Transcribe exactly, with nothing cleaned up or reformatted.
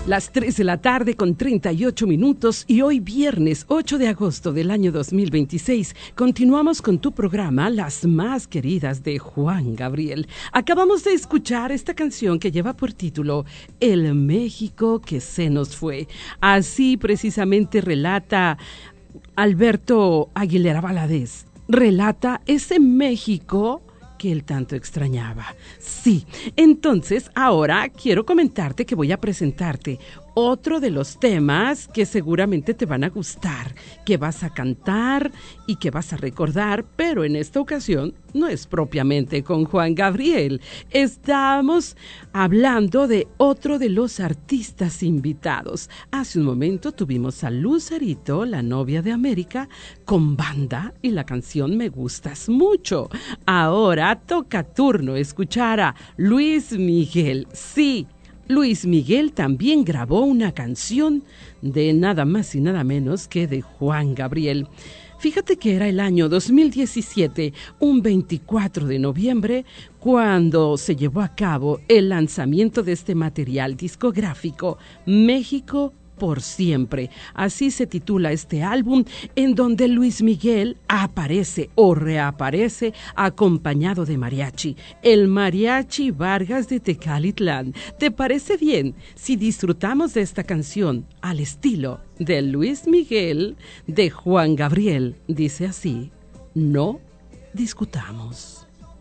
Las tres de la tarde con treinta y ocho minutos y hoy viernes ocho de agosto del año dos mil veintiséis continuamos con tu programa Las Más Queridas de Juan Gabriel. Acabamos de escuchar esta canción que lleva por título El México que se nos fue. Así precisamente relata Alberto Aguilera Valadez. Relata ese México que él tanto extrañaba. Sí, entonces ahora quiero comentarte que voy a presentarte otro de los temas que seguramente te van a gustar, que vas a cantar y que vas a recordar, pero en esta ocasión no es propiamente con Juan Gabriel. Estamos hablando de otro de los artistas invitados. Hace un momento tuvimos a Lucerito, la novia de América, con banda y la canción Me Gustas Mucho. Ahora toca turno escuchar a Luis Miguel. Sí, Luis Miguel también grabó una canción de nada más y nada menos que de Juan Gabriel. Fíjate que era el año dos mil diecisiete, un veinticuatro de noviembre, cuando se llevó a cabo el lanzamiento de este material discográfico, México por siempre. Así se titula este álbum, en donde Luis Miguel aparece o reaparece acompañado de mariachi, el Mariachi Vargas de Tecalitlán. ¿Te parece bien si disfrutamos de esta canción al estilo de Luis Miguel de Juan Gabriel? Dice así: no discutamos.